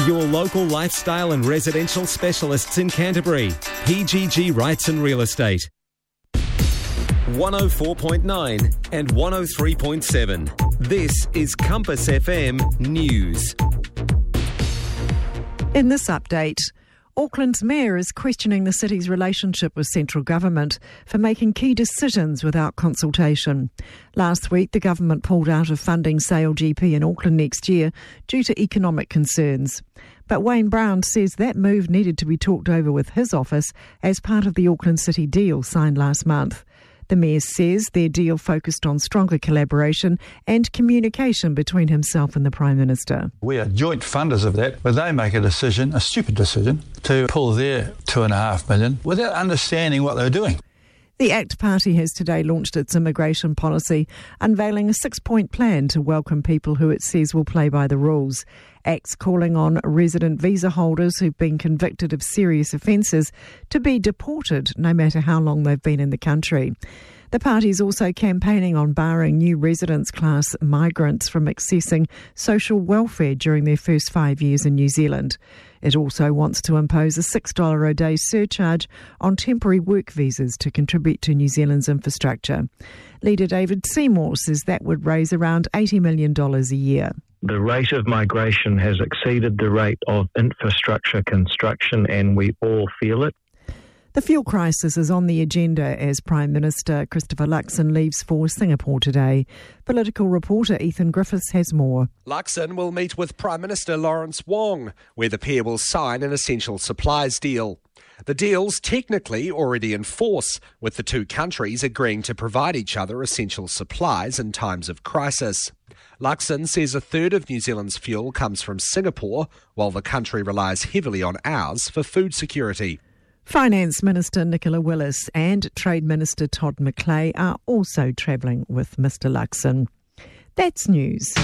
Your local lifestyle and residential specialists in Canterbury. PGG Rights and Real Estate. 104.9 and 103.7. This is Compass FM News. In this update, Auckland's mayor is questioning the city's relationship with central government for making key decisions without consultation. Last week, the government pulled out of funding Sale GP in Auckland next year due to economic concerns. But Wayne Brown says that move needed to be talked over with his office as part of the Auckland City deal signed last month. The Mayor says their deal focused on stronger collaboration and communication between himself and the Prime Minister. We are joint funders of that, but they make a decision, a stupid decision, to pull their $2.5 million without understanding what they're doing. The ACT Party has today launched its immigration policy, unveiling a 6-point plan to welcome people who it says will play by the rules. ACT's calling on resident visa holders who've been convicted of serious offences to be deported no matter how long they've been in the country. The party is also campaigning on barring new residence class migrants from accessing social welfare during their first 5 years in New Zealand. It also wants to impose a $6 a day surcharge on temporary work visas to contribute to New Zealand's infrastructure. Leader David Seymour says that would raise around $80 million a year. The rate of migration has exceeded the rate of infrastructure construction, and we all feel it. The fuel crisis is on the agenda as Prime Minister Christopher Luxon leaves for Singapore today. Political reporter Ethan Griffiths has more. Luxon will meet with Prime Minister Lawrence Wong, where the pair will sign an essential supplies deal. The deal's technically already in force, with the two countries agreeing to provide each other essential supplies in times of crisis. Luxon says a third of New Zealand's fuel comes from Singapore, while the country relies heavily on ours for food security. Finance Minister Nicola Willis and Trade Minister Todd McClay are also travelling with Mr Luxon. That's news.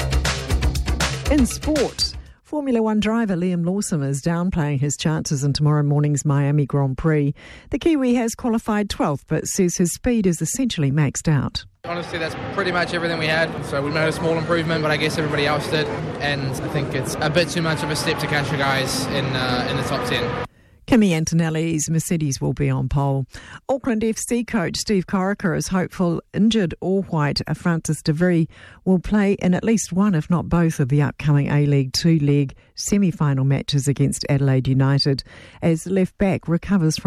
In sport, Formula One driver Liam Lawson is downplaying his chances in tomorrow morning's Miami Grand Prix. The Kiwi has qualified 12th but says his speed is essentially maxed out. Honestly, that's pretty much everything we had. So we made a small improvement, but I guess everybody else did. And I think it's a bit too much of a step to catch the guys in the top 10. Kimi Antonelli's Mercedes will be on pole. Auckland FC coach Steve Corica is hopeful injured All-White Francis de Vries will play in at least one, if not both, of the upcoming A-League two-leg semi-final matches against Adelaide United as left-back recovers from